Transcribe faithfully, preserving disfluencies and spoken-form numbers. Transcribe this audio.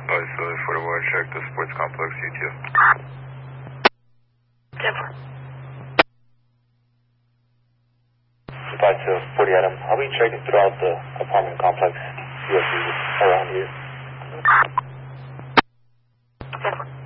Noise Philly forty-one, check the sports complex, U two. Denver. Supply to forty Adam. I'll be checking throughout the apartment complex, U S B around here. Denver.